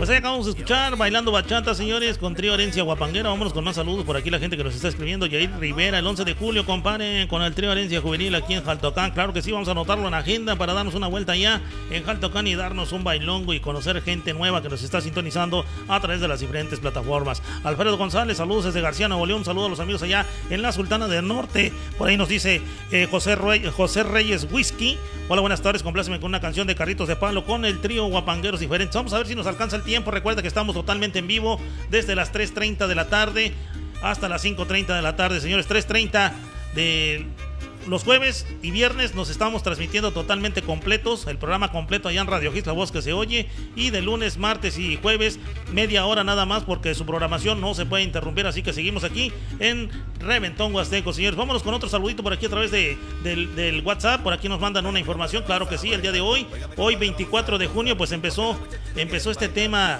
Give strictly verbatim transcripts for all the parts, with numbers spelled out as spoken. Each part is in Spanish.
Pues ahí acabamos de escuchar Bailando Bachata, señores, con Trío Herencia Guapanguera. Vámonos con más saludos por aquí, la gente que nos está escribiendo. Yair Rivera, el once de julio, compare, con el Trío Herencia Juvenil aquí en Jaltocán. Claro que sí, vamos a anotarlo en agenda para darnos una vuelta allá en Jaltocán y darnos un bailongo y conocer gente nueva que nos está sintonizando a través de las diferentes plataformas. Alfredo González, saludos desde García, Nuevo León. Saludos a los amigos allá en la Sultana del Norte. Por ahí nos dice eh, José, Rey, José Reyes Whisky. Hola, buenas tardes, compláceme con una canción de Carritos de Palo con el Trío Guapangueros Diferentes. Vamos a ver si nos alcanza el tiempo. Recuerda que estamos totalmente en vivo desde las tres treinta de la tarde hasta las cinco treinta de la tarde, señores. Tres treinta de los jueves y viernes nos estamos transmitiendo totalmente completos, el programa completo allá en Radio Hits, la voz que se oye, y de lunes, martes y jueves media hora nada más, porque su programación no se puede interrumpir, así que seguimos aquí en Reventón Huasteco, señores. Vámonos con otro saludito por aquí a través de, del, del WhatsApp. Por aquí nos mandan una información, claro que sí, el día de hoy, hoy veinticuatro de junio, pues empezó, empezó este tema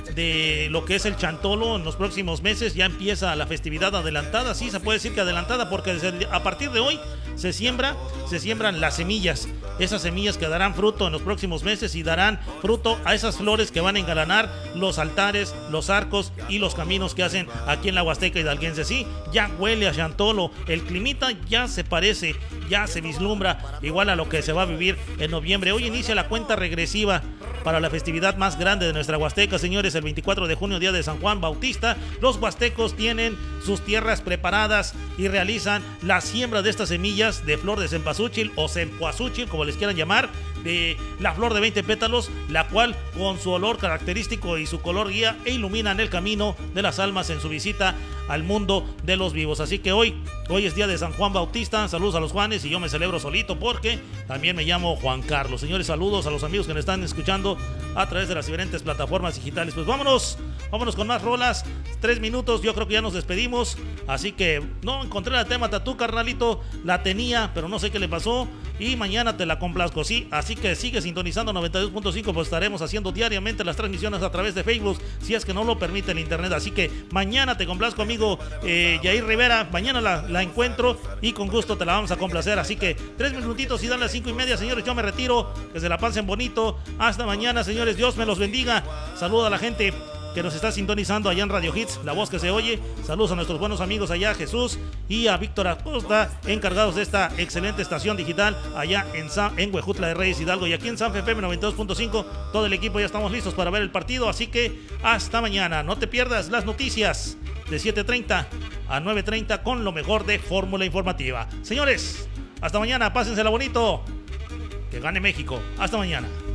de lo que es el chantolo. En los próximos meses ya empieza la festividad adelantada, sí, se puede decir que adelantada, porque desde el, a partir de hoy se siembra, se siembran las semillas, esas semillas que darán fruto en los próximos meses y darán fruto a esas flores que van a engalanar los altares, los arcos y los caminos que hacen aquí en la Huasteca hidalguense. Sí, ya huele a chantolo, el climita ya se parece, ya se vislumbra igual a lo que se va a vivir en noviembre. Hoy inicia la cuenta regresiva para la festividad más grande de nuestra Huasteca, señores, el veinticuatro de junio, día de San Juan Bautista. Los huastecos tienen sus tierras preparadas y realizan la siembra de estas semillas de flor de cempasúchil o cempoazúchil, como les quieran llamar, de la flor de veinte pétalos, la cual con su olor característico y su color guía e iluminan el camino de las almas en su visita al mundo de los vivos. Así que hoy, hoy es día de San Juan Bautista. Saludos a los Juanes, y yo me celebro solito porque también me llamo Juan Carlos. Señores, saludos a los amigos que me están escuchando a través de las diferentes plataformas digitales. Pues vámonos, vámonos con más rolas. Tres minutos, yo creo que ya nos despedimos. Así que no encontré la tema Tatú, carnalito. La tenía, pero no sé qué le pasó. Y mañana te la complazco, sí. Así que sigue sintonizando noventa y dos punto cinco, pues estaremos haciendo diariamente las transmisiones a través de Facebook, si es que no lo permite el internet. Así que mañana te complazco, amigo eh, Yair Rivera. Mañana la, la encuentro y con gusto te la vamos a complacer. Así que tres minutitos y dan las cinco y media, señores. Yo me retiro. Que se la pasen bonito. Hasta mañana, señores. Dios me los bendiga. Saludo a la gente que nos está sintonizando allá en Radio Hits, la voz que se oye. Saludos a nuestros buenos amigos allá, Jesús y a Víctor Acosta, encargados de esta excelente estación digital allá en, San, en Huejutla de Reyes, Hidalgo. Y aquí en San F M noventa y dos punto cinco, todo el equipo ya estamos listos para ver el partido. Así que hasta mañana. No te pierdas las noticias de siete treinta a nueve treinta con lo mejor de Fórmula Informativa. Señores, hasta mañana. Pásensela bonito. Que gane México. Hasta mañana.